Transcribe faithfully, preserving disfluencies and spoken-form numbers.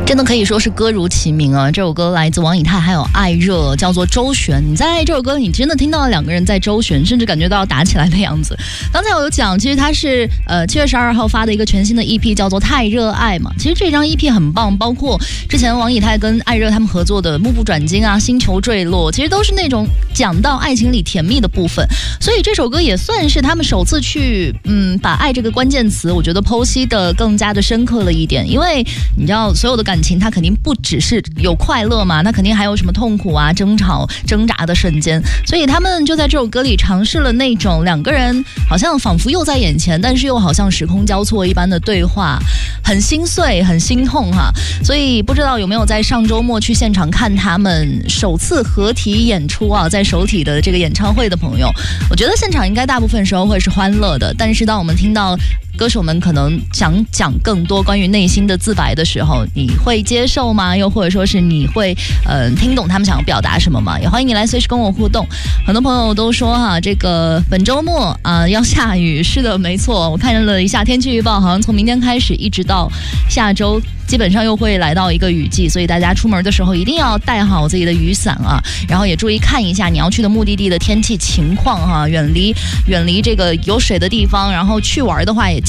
真的可以说是歌如其名啊！这首歌来自王以太还有艾热，叫做周旋。你在这首歌你真的听到了两个人在周旋，甚至感觉到要打起来的样子。刚才我有讲，其实他是呃七月十二号发的一个全新的 E P， 叫做《太热爱》嘛。其实这张 E P 很棒，包括之前王以太跟艾热他们合作的《幕不转睛》啊、《星球坠落》，其实都是那种讲到爱情里甜蜜的部分。所以这首歌也算是他们首次去嗯把爱这个关键词，我觉得剖析的更加的深刻了一点。因为你知道，所有的感情它肯定不只是有快乐嘛，那肯定还有什么痛苦啊、争吵、挣扎的瞬间。所以他们就在这首歌里尝试了那种两个人好像仿佛又在眼前，但是又好像时空交错一般的对话，很心碎、很心痛哈。所以不知道有没有在上周末去现场看他们首次合体演出啊，在首体的这个演唱会的朋友，我觉得现场应该大部分时候会是欢乐的。但是当我们听到歌手们可能想讲更多关于内心的自白的时候，你会接受吗？又或者说是你会呃听懂他们想要表达什么吗？也欢迎你来随时跟我互动。很多朋友都说哈、啊，这个本周末啊、呃、要下雨。是的，没错，我看了一下天气预报，好像从明天开始一直到下周，基本上又会来到一个雨季，所以大家出门的时候一定要带好自己的雨伞啊，然后也注意看一下你要去的目的地的天气情况哈、啊，远离远离这个有水的地方，然后去玩的话也